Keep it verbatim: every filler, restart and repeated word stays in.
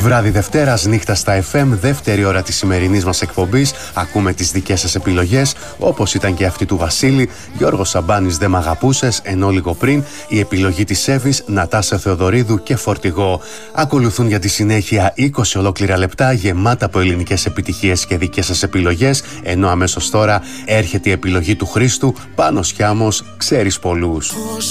Βράδυ Δευτέρας, νύχτα στα εφ εμ, δεύτερη ώρα της σημερινής μας εκπομπής. Ακούμε τις δικές σας επιλογές, όπως ήταν και αυτή του Βασίλη. Γιώργος Σαμπάνης, «Δεν μ' αγαπούσες», ενώ λίγο πριν η επιλογή της Εύης, Νατάσα Θεοδωρίδου και Φορτηγό. Ακολουθούν για τη συνέχεια είκοσι ολόκληρα λεπτά γεμάτα από ελληνικές επιτυχίες και δικές σας επιλογές, ενώ αμέσως τώρα έρχεται η επιλογή του Χρήστου, Πάνος Χιάμος, «Ξέρεις πολλούς».